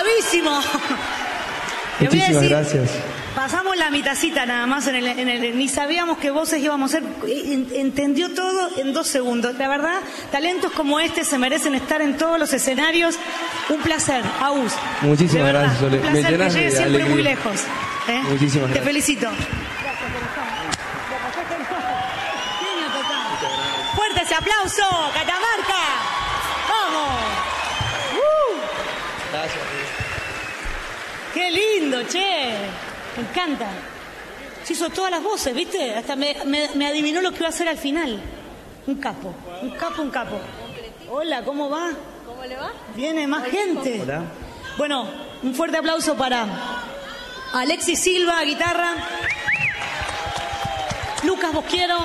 bravísimo. Muchísimas gracias. Pasamos la mitacita nada más ni sabíamos qué voces íbamos a hacer. Entendió todo en 2 segundos. La verdad, talentos como este se merecen estar en todos los escenarios. Un placer, Agus. Muchísimas gracias, Sole. Un placer Me llenas que llegues de siempre alegría. muy lejos. Muchísimas gracias. Te felicito. Fuerte ese aplauso, Catamarca. Vamos. Gracias. Qué lindo, che. Me encanta. Se hizo todas las voces, ¿viste? Hasta me adivinó lo que iba a hacer al final. Un capo. Un capo. Hola, ¿cómo va? ¿Cómo le va? Viene más gente. Hola. Bueno, un fuerte aplauso para Alexis Silva, guitarra. Lucas Bosquiero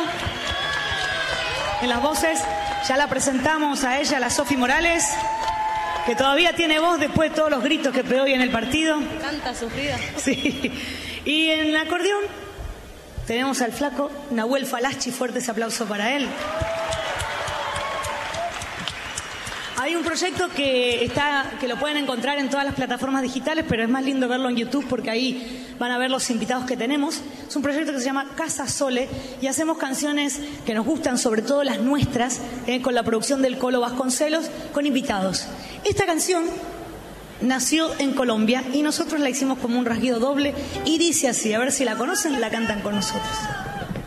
en las voces. Ya la presentamos a ella, la Sofi Morales, que todavía tiene voz después de todos los gritos que pegó hoy en el partido. Canta sufrida. Sí. Y en el acordeón tenemos al flaco Nahuel Falachi. Fuerte ese aplauso para él. Hay un proyecto que lo pueden encontrar en todas las plataformas digitales, pero es más lindo verlo en YouTube porque ahí van a ver los invitados que tenemos. Es un proyecto que se llama Casa Sole y hacemos canciones que nos gustan, sobre todo las nuestras, con la producción del Colo Vasconcelos, con invitados. Esta canción nació en Colombia y nosotros la hicimos como un rasguido doble y dice así, a ver si la conocen, la cantan con nosotros.